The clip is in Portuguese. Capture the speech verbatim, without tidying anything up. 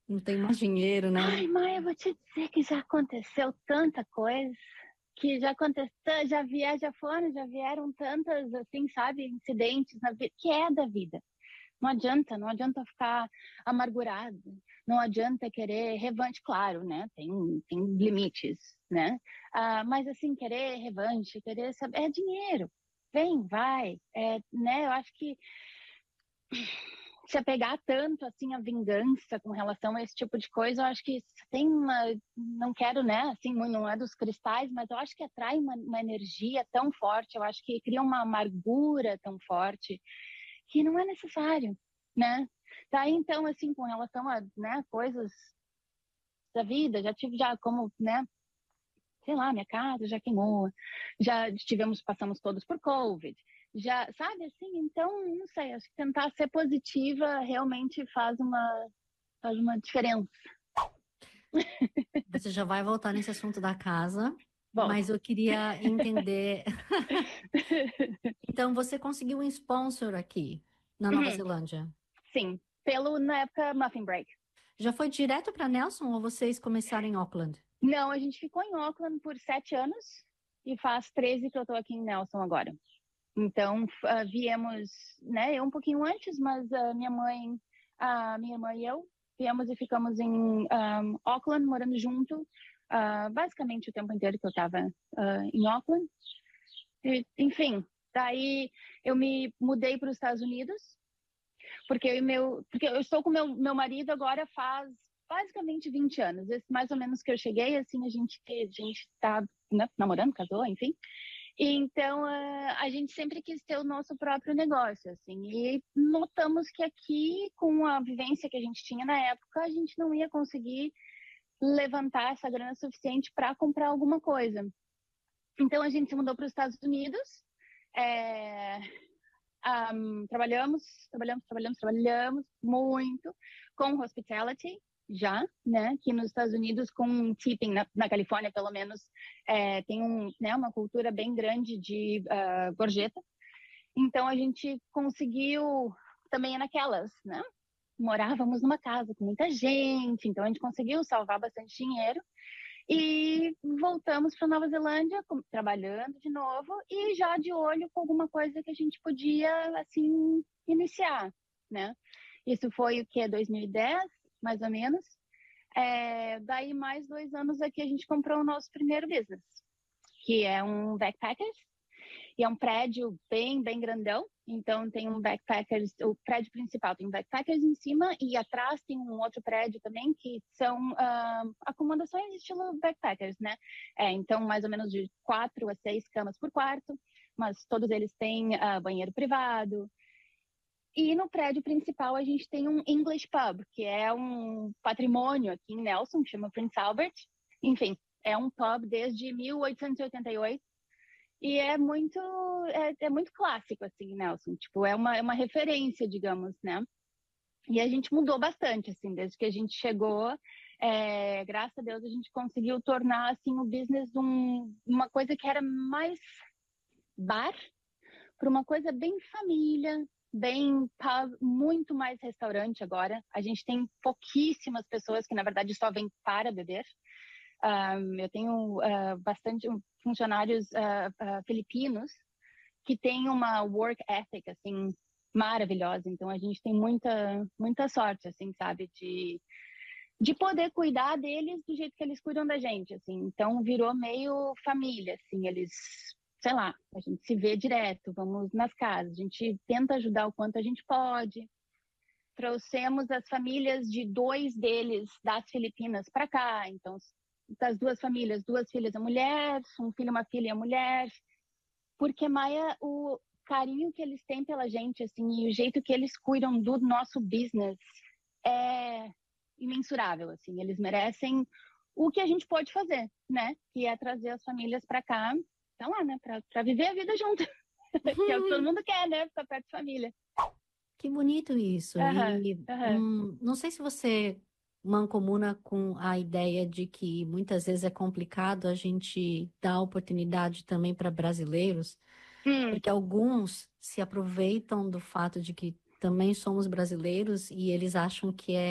Não tem mais dinheiro, né? Ai, Maia, eu vou te dizer que já aconteceu tanta coisa, que já aconteceu, já vier, já foram, já vieram tantas, assim, sabe, incidentes na vida, que é da vida. Não adianta, não adianta ficar amargurado, não adianta querer revanche, claro, né? Tem, tem limites, né? Ah, mas assim, querer revanche, querer saber, é dinheiro. Vem, vai, é, né? Eu acho que se apegar tanto assim a vingança com relação a esse tipo de coisa, eu acho que tem uma, não quero, né, assim, não é dos cristais, mas eu acho que atrai uma, uma energia tão forte, eu acho que cria uma amargura tão forte que não é necessário, né? Tá, então, assim, com relação a, né, coisas da vida, já tive já como, né, sei lá, minha casa já queimou, já tivemos, passamos todos por Covid, já, sabe, assim, então, não sei, acho que tentar ser positiva realmente faz uma, faz uma diferença. Você já vai voltar nesse assunto da casa, Volto. mas eu queria entender. Então, você conseguiu um sponsor aqui na Nova Uhum, Zelândia? sim, pelo, na época, Muffin Break. Já foi direto para Nelson ou vocês começaram em Auckland? Não, a gente ficou em Auckland por sete anos e faz treze que eu tô aqui em Nelson agora. Então, uh, viemos, né, eu um pouquinho antes, mas a minha mãe, a minha irmã e eu viemos e ficamos em um, Auckland, morando junto, uh, basicamente o tempo inteiro que eu estava uh, em Auckland. E, enfim, daí eu me mudei para os Estados Unidos, porque eu, meu, porque eu estou com meu, meu marido agora faz basicamente vinte anos, esse mais ou menos que eu cheguei, assim, a gente a gente está, né, namorando, casou, enfim. Então, a gente sempre quis ter o nosso próprio negócio, assim, e notamos que aqui, com a vivência que a gente tinha na época, a gente não ia conseguir levantar essa grana suficiente para comprar alguma coisa. Então, a gente se mudou para os Estados Unidos, é, um, trabalhamos, trabalhamos, trabalhamos, trabalhamos muito com hospitality, já, né, que nos Estados Unidos com tipping, na, na Califórnia pelo menos, é, tem um, né, uma cultura bem grande de uh, gorjeta, então a gente conseguiu, também é naquelas, né, morávamos numa casa com muita gente, então a gente conseguiu salvar bastante dinheiro, e voltamos para Nova Zelândia, trabalhando de novo e já de olho com alguma coisa que a gente podia, assim, iniciar, né? Isso foi o que? dois mil e dez, mais ou menos. É, daí, mais dois anos aqui, a gente comprou o nosso primeiro business, que é um backpackers. E é um prédio bem, bem grandão. Então tem um backpackers, o prédio principal tem um backpackers em cima e atrás tem um outro prédio também que são uh, acomodações estilo backpackers, né? É, então mais ou menos de quatro a seis camas por quarto, mas todos eles têm uh, banheiro privado. E no prédio principal a gente tem um English Pub, que é um patrimônio aqui em Nelson, que chama Prince Albert. Enfim, é um pub desde mil oitocentos e oitenta e oito e é muito, é, é muito clássico, assim, Nelson. Tipo, é uma, é uma referência, digamos, né? E a gente mudou bastante, assim, desde que a gente chegou. É, graças a Deus a gente conseguiu tornar, assim, o business de um, uma coisa que era mais bar para uma coisa bem família, bem pub, muito mais restaurante agora. A gente tem pouquíssimas pessoas que, na verdade, só vêm para beber. Um, eu tenho uh, bastante funcionários uh, uh, filipinos que têm uma work ethic assim maravilhosa. Então a gente tem muita muita sorte, assim, sabe, de de poder cuidar deles do jeito que eles cuidam da gente, assim. Então virou meio família, assim. Eles, sei lá, a gente se vê direto, vamos nas casas, a gente tenta ajudar o quanto a gente pode. Trouxemos as famílias de dois deles das Filipinas para cá, então das duas famílias, duas filhas a mulher, um filho, uma filha e a mulher, porque Maia, o carinho que eles têm pela gente, assim, e o jeito que eles cuidam do nosso business é imensurável, assim, eles merecem o que a gente pode fazer, né, que é trazer as famílias para cá, tá lá, né, para viver a vida junto, que é o que todo mundo quer, né, ficar perto de família. Que bonito isso. Aham, E aham. hum, não sei se você mancomuna com a ideia de que muitas vezes é complicado a gente dar oportunidade também para brasileiros, Hum. porque alguns se aproveitam do fato de que também somos brasileiros e eles acham que é